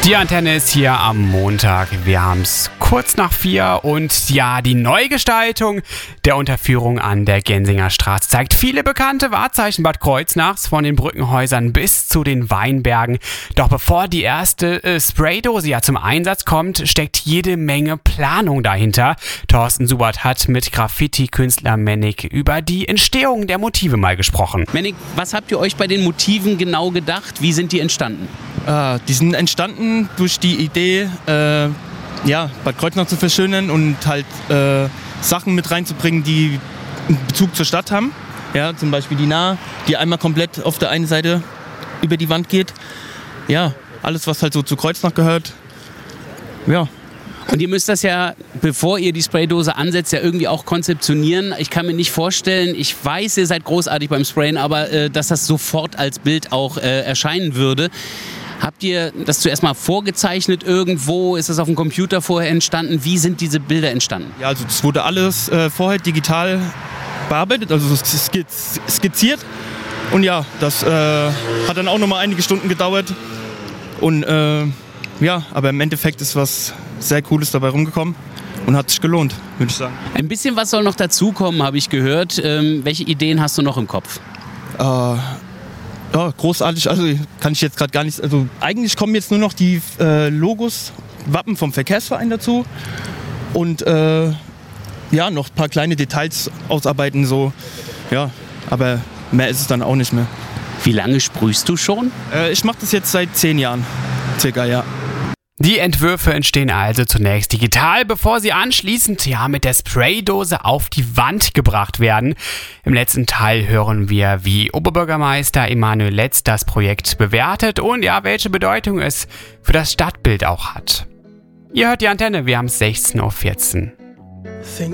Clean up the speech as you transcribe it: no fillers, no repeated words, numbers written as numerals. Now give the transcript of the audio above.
Die Antenne ist hier am Montag. Wir haben es kurz nach 4 und ja, die Neugestaltung der Unterführung an der Gensinger Straße zeigt viele bekannte Wahrzeichen Bad Kreuznachs, von den Brückenhäusern bis zu den Weinbergen. Doch bevor die erste Spraydose ja zum Einsatz kommt, steckt jede Menge Planung dahinter. Thorsten Subert hat mit Graffiti-Künstler Mennig über die Entstehung der Motive mal gesprochen. Mennig, was habt ihr euch bei den Motiven genau gedacht? Wie sind die entstanden? Die sind entstanden durch die Idee, Bad Kreuznach zu verschönern und halt Sachen mit reinzubringen, die einen Bezug zur Stadt haben. Ja, zum Beispiel die Nahe, die einmal komplett auf der einen Seite über die Wand geht. Ja, alles, was halt so zu Kreuznach gehört. Ja. Und ihr müsst das ja, bevor ihr die Spraydose ansetzt, ja irgendwie auch konzeptionieren. Ich kann mir nicht vorstellen, ich weiß, ihr seid großartig beim Sprayen, aber dass das sofort als Bild auch erscheinen würde. Habt ihr das zuerst mal vorgezeichnet irgendwo? Ist das auf dem Computer vorher entstanden? Wie sind diese Bilder entstanden? Ja, also es wurde alles vorher digital bearbeitet, also skizziert. Und ja, das hat dann auch nochmal einige Stunden gedauert. Und aber im Endeffekt ist was sehr Cooles dabei rumgekommen und hat sich gelohnt, würde ich sagen. Ein bisschen was soll noch dazukommen, habe ich gehört. Welche Ideen hast du noch im Kopf? Ja, großartig, also kann ich jetzt gerade gar nicht, also eigentlich kommen jetzt nur noch die Logos, Wappen vom Verkehrsverein dazu und noch ein paar kleine Details ausarbeiten, so, ja, aber mehr ist es dann auch nicht mehr. Wie lange sprühst du schon? Ich mache das jetzt seit 10 Jahren, circa, ja. Die Entwürfe entstehen also zunächst digital, bevor sie anschließend mit der Spraydose auf die Wand gebracht werden. Im letzten Teil hören wir, wie Oberbürgermeister Emanuel Letz das Projekt bewertet und welche Bedeutung es für das Stadtbild auch hat. Ihr hört die Antenne, wir haben es 16:14 Uhr.